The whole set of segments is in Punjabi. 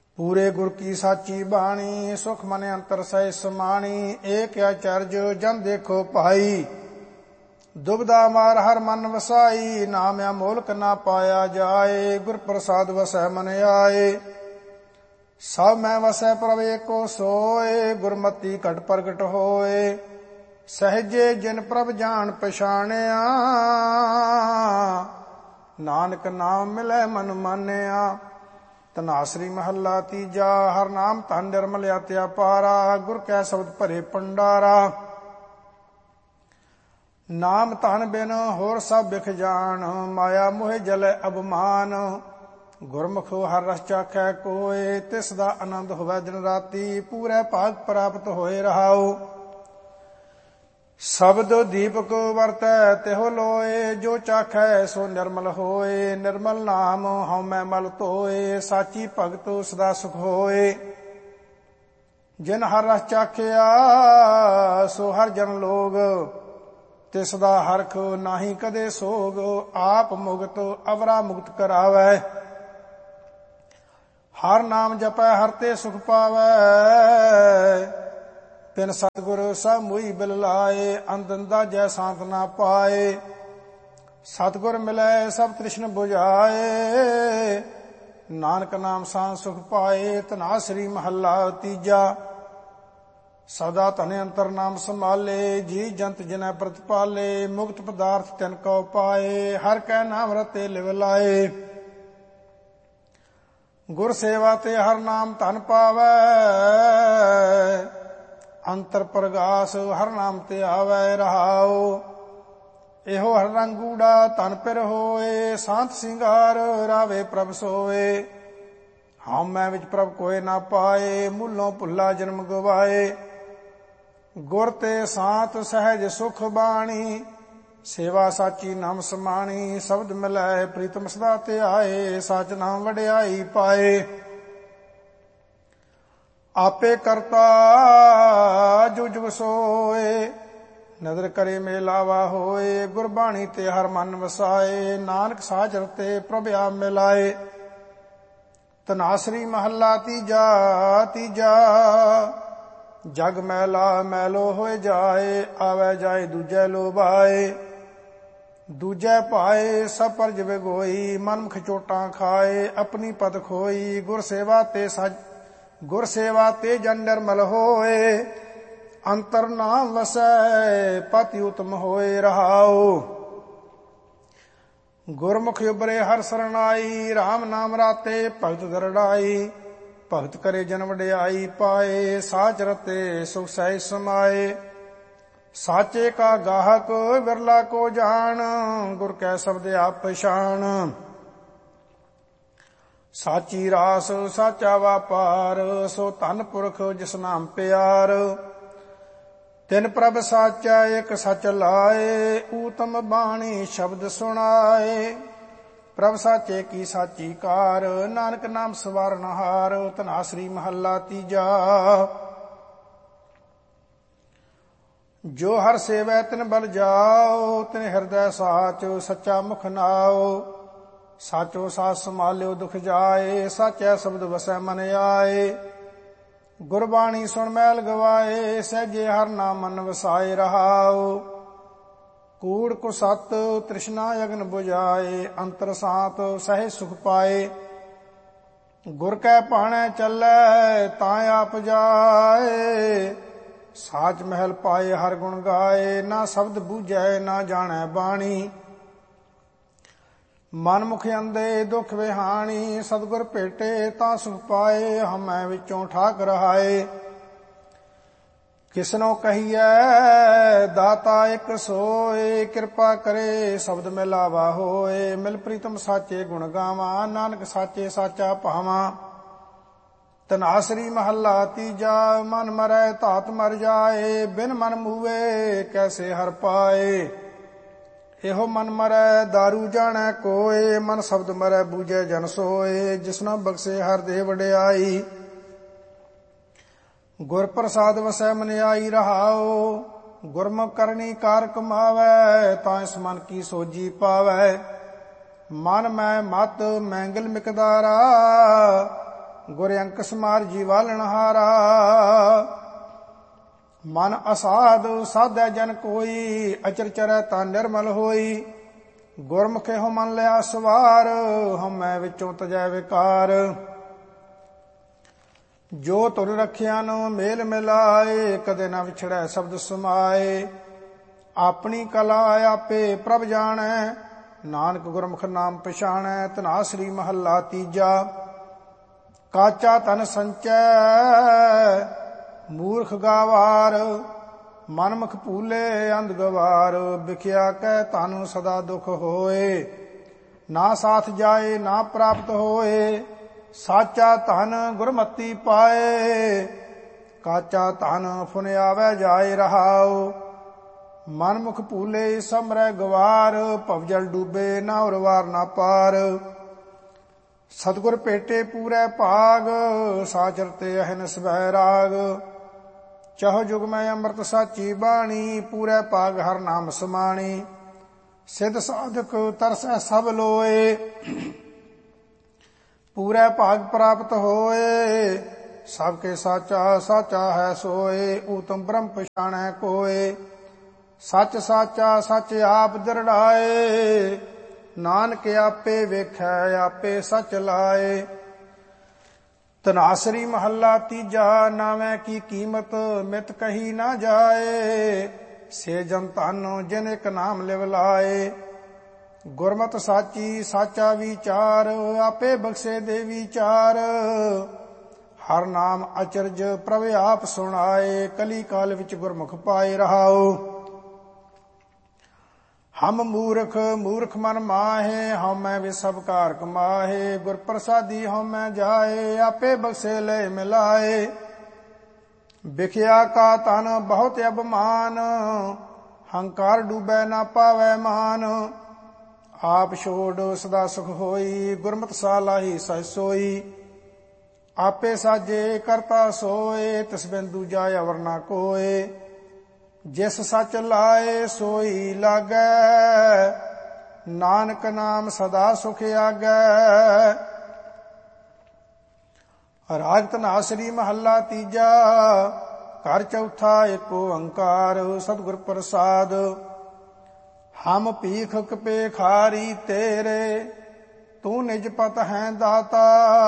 ਪੂਰੇ ਗੁਰ ਕੀ ਸਾਚੀ ਬਾਣੀ, ਸੁਖ ਮਨ ਅੰਤਰ ਸਹਿ ਸਮਾਣੀ। ਏਕ ਅਚਰਜ ਜਨ ਦੇਖੋ ਭਾਈ, ਦੁਬਦਾ ਮਾਰ ਹਰ ਮਨ ਵਸਾਈ। ਨਾਮ ਅਮੋਲਕ ਨਾ ਪਾਇਆ ਜਾਏ, ਗੁਰ ਪ੍ਰਸਾਦ ਵਸੈ ਮਨ ਆਏ। ਸਭ ਮੈਂ ਵਸੈ ਪ੍ਰਭ ਏਕੋ ਸੋਏ, ਗੁਰਮਤੀ ਘਟ ਪ੍ਰਗਟ ਹੋਏ। ਸਹਿਜੇ ਜਿਨ ਪ੍ਰਭ ਜਾਣ ਪਛਾਣਿਆ, ਨਾਨਕ ਨਾਮ ਮਿਲੈ ਮਨ ਮਾਨਿਆ। ਧਨਾਸਰੀ ਮਹੱਲਾ ਤੀਜਾ। ਹਰ ਨਾਮ ਧਨ ਨਿਰਮਲ ਅਤਿ ਅਪਾਰਾ, ਗੁਰ ਕੈ ਸ਼ਬਦ ਭਰੇ ਭੰਡਾਰਾ। ਨਾਮ ਧਨ ਬਿਨ ਹੋਰ ਸਭ ਬਿਖ ਜਾਣ, ਮਾਇਆ ਮੋਹ ਜਲੈ ਅਭਮਾਨ। ਗੁਰਮੁਖ ਹਰ ਰਸ ਚਾਖੈ ਕੋਇ, ਤਿਸ ਦਾ ਆਨੰਦ ਹੋਵੈ ਦਿਨ ਰਾਤੀ। ਪੂਰੇ ਭਾਗ ਪ੍ਰਾਪਤ ਹੋਏ ਰਹਾਉ, ਸ਼ਬਦ ਦੀਪਕ ਵਰਤੈ ਤਿਹੁ ਲੋਏ। ਜੋ ਚਾਖੈ ਸੋ ਨਿਰਮਲ ਹੋਏ, ਨਿਰਮਲ ਨਾਮ ਹਉਮੈ ਮਲ ਧੋਏ। ਸਾਚੀ ਭਗਤ ਸਦਾ ਸੁਖ ਹੋਏ, ਜਿਨ ਹਰ ਰਸ ਚਾਖਿਆ ਸੋ ਹਰ ਜਨ ਲੋਗ। ਤਿਸ ਦਾ ਹਰਖ ਨਾਹੀ ਕਦੇ ਸੋਗ, ਆਪ ਮੁਕਤ ਅਵਰਾ ਮੁਕਤ ਕਰਾਵੈ। ਹਰ ਨਾਮ ਜਪੈ ਹਰ ਤੇ ਸੁਖ ਪਾਵੈ, ਤਿਨ ਸਤਿਗੁਰ ਸਭ ਮੋਈ ਬਿਲ ਲਾਏ। ਅੰਦੰਦਾ ਜੈ ਸ਼ਾਂਤ ਨਾ ਪਾਏ, ਸਤਿਗੁਰ ਮਿਲੈ ਸਭ ਤ੍ਰਿਸ਼ਨ ਬੁਝਾਏ। ਨਾਨਕ ਨਾਮ ਸਾਂ ਸੁਖ ਪਾਏ। ਧਨਾਸਰੀ ਮਹੱਲਾ ਤੀਜਾ। ਸਦਾ ਧਨ ਅੰਤਰ ਨਾਮ ਸੰਭਾਲੇ, ਜੀ ਜੰਤ ਜਿਨੈ ਪ੍ਰਤਪਾਲੇ। ਮੁਕਤ ਪਦਾਰਥ ਤਿਨ ਕਉ ਪਾਏ, ਹਰ ਕੈ ਨਾਮ ਰਤੇ ਲਿਵ ਲਾਏ। ਗੁਰ ਸੇਵਾ ਤੇ ਹਰ ਨਾਮ ਧਨ ਪਾਵੈ, ਅੰਤਰ ਪ੍ਰਗਾਸ ਹਰ ਨਾਮ ਤੇ ਆਵੈ ਰਹਾਉ। ਇਹੋ ਹਰ ਰੰਗੂੜਾ ਧਨ ਪਿਰ ਹੋਏ, ਸਾਂਤ ਸਿੰਗਾਰ ਰਾਵੇ ਪ੍ਰਭ ਸੋਏ। ਹਉਮੈ ਵਿੱਚ ਪ੍ਰਭ ਕੋਇ ਨਾ ਪਾਏ, ਮੂਲੋਂ ਭੁੱਲਾ ਜਨਮ ਗਵਾਏ। ਗੁਰ ਤੇ ਸਾਤ ਸਹਿਜ ਸੁਖ ਬਾਣੀ, ਸੇਵਾ ਸਾਚੀ ਨਾਮ ਸਮਾਣੀ। ਸ਼ਬਦ ਮਿਲੈ ਪ੍ਰੀਤਮ ਸਦਾ ਤੇ ਆਏ, ਸਚ ਨਾਮ ਵਡਿਆਈ ਪਾਏ। ਆਪੇ ਕਰਤਾ ਜੋ ਜੁਗ ਸੋਏ, ਨਦਰ ਕਰੇ ਮੇਲਾਵਾ ਹੋਏ। ਗੁਰਬਾਣੀ ਤੇ ਹਰ ਮਨ ਵਸਾਏ, ਨਾਨਕ ਸਾਜ ਰਤੇ ਪ੍ਰਭ ਆਪ ਮਿਲਾਏ। ਧਨਾਸਰੀ ਮਹੱਲਾ ਤੀਜਾ। ਤੀਜਾ ਜਗ ਮੈਲਾ ਮੈਲੋ ਹੋਏ ਜਾਏ, ਆਵੈ ਜਾਏ ਦੂਜੈ ਲੋਭਾਏ। ਦੂਜੈ ਭਾਏ ਸਭ ਪਰਜ ਵਿਗੋਈ, ਮਨ ਮੁਖ ਚੋਟਾਂ ਖਾਏ। ਆਪਣੀ ਪਦ ਖੋਈ, ਗੁਰ ਸੇਵਾ ਤੇ ਜਨ ਨਿਰਮਲ ਹੋਏ। ਅੰਤਰ ਨਾਮ ਵਸੈ ਪਤਿ ਉਤਮ ਹੋਏ ਰਹਾਉ। ਗੁਰਮੁਖ ਉਬਰੇ ਹਰ ਸਰਣਾਈ, ਰਾਮ ਨਾਮ ਰਾਤੇ ਭਗਤ ਦਰੜਾਈ। ਭਗਤ ਕਰੇ ਜਨ ਵਡਿਆਈ ਪਾਏ, ਸਾਚ ਰਤੇ ਸੁਖ ਸਹਿ ਸਮਾਏ। ਸਾਚੇ ਕਾ ਗਾਹਕ ਵਿਰਲਾ ਕੋ ਜਾਣ, ਗੁਰ ਕੈ ਸ਼ਬਦ ਆਪ ਪਛਾਣ। ਸਾਚੀ ਰਾਸ ਸਾਚਾ ਵਾਪਾਰ, ਸੋ ਧਨ ਪੁਰਖ ਜਿਸ ਨਾਮ ਪਿਆਰ। ਤਿਨ ਪ੍ਰਭ ਸਾਚਾ ਇਕ ਸਚ ਲਾਏ, ਊਤਮ ਬਾਣੀ ਸ਼ਬਦ ਸੁਣਾਏ। ਪ੍ਰਭ ਸਾਚੇ ਕੀ ਸਾਚੀ ਕਾਰ, ਨਾਨਕ ਨਾਮ ਸਵਾਰਨਹਾਰ। ਧਨਾਸਰੀ ਮਹੱਲਾ ਤੀਜਾ। ਜੋ ਹਰ ਸੇਵੈ ਤਿਨ ਬਲ ਜਾਓ, ਤਿਨ ਹਿਰਦੈ ਸਾਚ ਸੱਚਾ ਮੁਖ ਨਾਓ। ਸਾਚੋ ਸਾਚ ਸੰਭਾਲਿਓ ਦੁਖ ਜਾਏ, ਸਾਚੈ ਸ਼ਬਦ ਵਸੈ ਮਨ ਆਏ। ਗੁਰਬਾਣੀ ਸੁਣ ਮੈਲ ਗਵਾਏ, ਸਹਿਜੇ ਹਰ ਨਾਮ ਮਨ ਵਸਾਏ ਰਹਾਉ। ਕੂੜ ਕੁਸਤ ਤ੍ਰਿਸ਼ਨਾ ਅਗਨ ਬੁਝਾਏ, ਅੰਤਰ ਸਾਤ ਸਹਿ ਸੁਖ ਪਾਏ। ਗੁਰ ਕੈ ਭਾਣੈ ਚੱਲੈ ਤਾਂ ਆਪ ਜਾਏ, ਸਾਚ ਮਹਿਲ ਪਾਏ ਹਰ ਗੁਣ ਗਾਏ। ਨਾ ਸ਼ਬਦ ਬੂਝੈ ਨਾ ਜਾਣੈ ਬਾਣੀ, ਮਨ ਮੁਖ ਅੰਦੇ ਦੁਖ ਵਿਹਾਣੀ। ਸਤਿਗੁਰ ਭੇਟੇ ਤਾਂ ਸੁਖ ਪਾਏ, ਹਮੈ ਵਿੱਚੋਂ ਠਾਕ ਰਹਾਏ। ਕਿਸਨੋ ਕਹੀਐ ਦਾਤਾ ਇਕ ਸੋਏ, ਕਿਰਪਾ ਕਰੇ ਸ਼ਬਦ ਮਿਲਾਵਾ ਹੋਏ। ਮਿਲ ਪ੍ਰੀਤਮ ਸਾਚੇ ਗੁਣ ਗਾਵਾਂ, ਨਾਨਕ ਸਾਚੇ ਸਾਚਾ ਭਾਵਾਂ। ਧਨਾਸਰੀ ਮਹੱਲਾ ਤੀਜਾ। ਮਨ ਮਰੈ ਧਾਤ ਮਰ ਜਾਏ, ਬਿਨ ਮਨ ਮੂਵੇ ਕੈਸੇ ਹਰ ਪਾਏ। ਇਹੋ ਮਨ ਮਰੈ ਦਾਰੂ ਜਾਣੈ ਕੋਏ, ਮਨ ਸ਼ਬਦ ਮਰੈ ਬੂਝੈ ਜਨ ਸੋਏ। ਜਿਸਨਾ ਬਖਸ਼ੇ ਹਰ ਦੇ ਵਡਿਆਈ, ਗੁਰ ਪ੍ਰਸਾਦ ਵਸੈ ਮਨ ਆਈ ਰਹਾਉ। ਗੁਰਮੁਖ ਕਰਨੀ ਕਾਰ ਕਮਾਵੈ, ਤਾਂ ਇਸ ਮਨ ਕੀ ਸੋਜੀ ਪਾਵੈ। ਮਨ ਮੈਂ ਮਤ ਮੈਂਗਲ ਮਿਕਦਾਰਾ, ਗੁਰ ਅੰਕ ਸਮਾਰ ਜੀਵਾਲਣ ਹਾਰਾ। ਮਨ ਅਸਾਧ ਸਾਧੈ ਜਨ ਕੋਈ, ਅਚਰ ਚਰੈ ਤਾਂ ਨਿਰਮਲ ਹੋਈ। ਗੁਰਮੁਖੇ ਹੋ ਮਨ ਲਿਆ ਸਵਾਰ, ਹਉਮੈ ਵਿੱਚੋਂ ਤਜੈ ਵਿਕਾਰ। ਜੋ ਤੁਰ ਰਖਿਆ ਨੂੰ ਮੇਲ ਮਿਲਾਏ, ਕਦੇ ਨਾ ਵਿਛੜੈ ਸ਼ਬਦ ਸਮਾਏ। ਆਪਣੀ ਕਲਾ ਆਪੇ ਪ੍ਰਭ ਜਾਣੈ, ਨਾਨਕ ਗੁਰਮੁਖ ਨਾਮ ਪਛਾਣੈ। ਧਨਾਸਰੀ ਮਹੱਲਾ ਤੀਜਾ। ਕਾਚਾ ਤਨ ਸੰਚੈ ਮੂਰਖ ਗਾਵਾਰ, ਮਨਮੁਖ ਭੂਲੇ ਅੰਧ ਗਵਾਰ। ਵਿਖਿਆ ਕਹਿ ਧਨ ਸਦਾ ਦੁਖ ਹੋਏ, ਨਾ ਸਾਥ ਜਾਏ ਨਾ ਪ੍ਰਾਪਤ ਹੋਏ। ਸਾਚਾ ਧਨ ਗੁਰਮਤੀ ਪਾਏ, ਕਾਚਾ ਧਨ ਫੁਨ ਆਵੈ ਜਾਏ ਰਹਾਉ। ਮਨਮੁਖ ਭੂਲੇ ਸਮਰੈ ਗਵਾਰ, ਭਵਜਲ ਡੂਬੇ ਨਾ ਉਰਵਾਰ ਨਾ ਪਾਰ। ਸਤਿਗੁਰ ਭੇਟੇ ਪੂਰੈ ਭਾਗ, ਸਾਚਰ ਤੇ ਅਹਨਿਸ ਬੈਰਾਗ। ਚਹੁ ਜੁਗ ਮੈਂ ਅੰਮ੍ਰਿਤ ਸਾਚੀ ਬਾਣੀ, ਪੂਰੈ ਭਾਗ ਹਰ ਨਾਮ ਸਮਾਣੀ। ਸਿੱਧ ਸਾਧਕ ਤਰਸੈ ਸਭ ਲੋਏ, ਪੂਰੈ ਭਾਗ ਪ੍ਰਾਪਤ ਹੋਏ। ਸਭ ਕੇ ਸਾਚਾ ਸਾਚਾ ਹੈ ਸੋਏ, ਊਤਮ ਬ੍ਰਹਮ ਪਛਾਣੈ ਕੋਏ। ਸੱਚ ਸਾਚਾ ਸੱਚ ਆਪ ਦਰੜਾਏ, ਨਾਨਕ ਆਪੇ ਵੇਖੈ ਆਪੇ ਸੱਚ ਲਾਏ। ਧਨਾਸਰੀ ਮਹੱਲਾ ਤੀਜਾ। ਨਾਵੇਂ ਕੀ ਕੀਮਤ ਮਿਤ ਕਹੀ ਨਾ ਜਾਏ, ਸੇ ਜਨ ਧਨ ਜਿਨ ਇੱਕ ਨਾਮ ਲਿਵ ਲਾਏ। ਗੁਰਮਤਿ ਸਾਚੀ ਸਾਚਾ ਵਿਚਾਰ, ਆਪੇ ਬਖਸ਼ੇ ਦੇ ਵਿਚਾਰ। ਹਰ ਨਾਮ ਅਚਰਜ ਪ੍ਰਭ ਆਪ ਸੁਣਾਏ, ਕਲੀ ਕਾਲ ਵਿੱਚ ਗੁਰਮੁਖ ਪਾਏ ਰਹਾਉ। ਹਮ ਮੂਰਖ ਮੂਰਖ ਮਨ ਮਾਹੇ, ਹਉਮੈ ਵੇ ਸਭ ਕਾਰ ਕਮਾਹੇ। ਗੁਰ ਪ੍ਰਸਾਦੀ ਹਉਮੈ ਜਾਏ, ਆਪੇ ਬਖਸ਼ੇ ਲੈ ਮਿਲਾਏ। ਵਿਖਿਆ ਕਾ ਤਨ ਬਹੁਤ ਅਭਮਾਨ, ਹੰਕਾਰ ਡੂਬੈ ਨਾ ਪਾਵੈ ਮਾਨ। ਆਪ ਛੋੜ ਸਦਾ ਸੁਖ ਹੋਈ, ਗੁਰਮਤਿ ਸਾਲਾਹੀ ਸਹਿ ਸੋਈ। ਆਪੇ ਸਾਜੇ ਕਰਤਾ ਸੋਏ, ਤਿਸ ਬਿਨ ਦੂਜਾ ਅਵਰ ਨਾ ਕੋਏ। ਜਿਸ ਸੱਚ ਲਾਏ ਸੋਈ ਲਾਗੈ, ਨਾਨਕ ਨਾਮ ਸਦਾ ਸੁਖ ਆਗੈ। ਰਾਗ ਧਨਾਸਰੀ ਮਹੱਲਾ ਤੀਜਾ। ਘਰ ਚੌਥਾ ਏਕ ਓੰਕਾਰ, ਸਤਿਗੁਰ ਪ੍ਰਸਾਦ। ਹਮ ਭੀਖ ਕਪੇ ਖਾਰੀ ਤੇਰੇ, ਤੂੰ ਨਿਜ ਪਤ ਹੈ ਦਾਤਾ।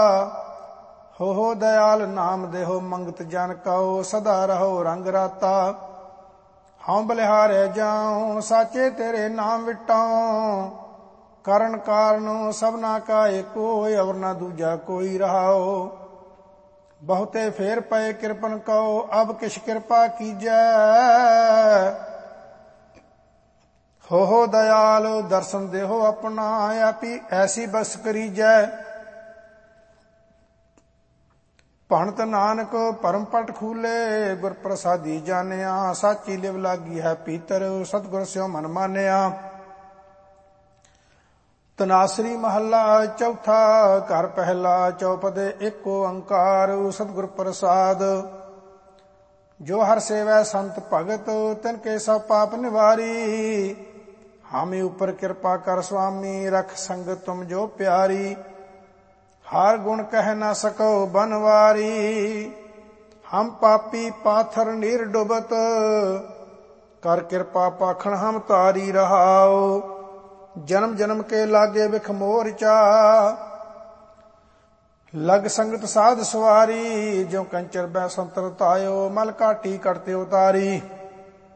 ਹੋ ਦਇਆਲ ਨਾਮ ਦੇਹੋ ਮੰਗਤ ਜਨ ਕਉ, ਸਦਾ ਰਹੋ ਰੰਗ ਰਾਤਾ। ਹਉ ਬਲਿਹਾਰੈ ਜਾਉ ਸਾਚੇ ਤੇਰੇ ਨਾਮ ਵਿਟਾਉ। ਕਰਨ ਕਾਰਨ ਸਭਨਾ ਕਾ ਏਕੋ, ਅਵਰ ਨਾ ਦੂਜਾ ਕੋਈ ਰਹਾਉ। ਬਹੁਤੇ ਫੇਰ ਪਏ ਕਿਰਪਨ ਕਉ, ਅਬ ਕਿਛ ਕਿਰਪਾ ਕੀਜੈ। ਹੋ ਦਇਆਲ ਦਰਸ਼ਨ ਦੇਹੋ ਆਪਣਾ, ਆਪੀ ਐਸੀ ਬਸ ਕਰੀਜੈ। ਭਣਤ ਨਾਨਕ ਪਰਮ ਪਟ ਖੂਲੇ, ਗੁਰ ਪ੍ਰਸਾਦੀ ਜਾਣਿਆ। ਸਾਚੀ ਲਿਵ ਲਾਗੀ ਹੈ ਪੀਤਰ, ਸਤਿਗੁਰ ਸਿਉ ਮਨ ਮਾਨਿਆ। ਧਨਾਸਰੀ ਮਹੱਲਾ ਚੌਥਾ। ਘਰ ਪਹਿਲਾ ਚੌਪਦੇ ਏਕ ਓੰਕਾਰ, ਸਤਿਗੁਰ ਪ੍ਰਸਾਦ। ਜੋ ਹਰ ਸੇਵੈ ਸੰਤ ਭਗਤ, ਤਿਨ ਕੇ ਸਭ ਪਾਪ ਨਿਵਾਰੀ। ਹਾਮੀ ਉਪਰ ਕਿਰਪਾ ਕਰ ਸੁਆਮੀ, ਰਖ ਸੰਗਤ ਤੁਮ ਜੋ ਪਿਆਰੀ। ਹਰ ਗੁਣ ਕਹਿ ਨਾ ਸਕੋ ਬਨਵਾਰੀ, ਹਮ ਪਾਪੀ ਪਾਥਰ ਨੀਰ ਡੁਬਤ। ਕਰ ਕਿਰਪਾ ਪਾਖਣ ਹਮ ਤਾਰੀ ਰਹਾਉ। ਜਨਮ ਜਨਮ ਕੇ ਲਾਗੇ ਵਿਖ ਮੋਰਚਾ, ਲਗ ਸੰਗਤ ਸਾਧ ਸਵਾਰੀ। ਜੋ ਕੰਚਰ ਬੈ ਸੰਤਰ ਤਾਇਓ, ਮਲ ਕਾਟੀ ਕਟਤੇ ਉਤਾਰੀ।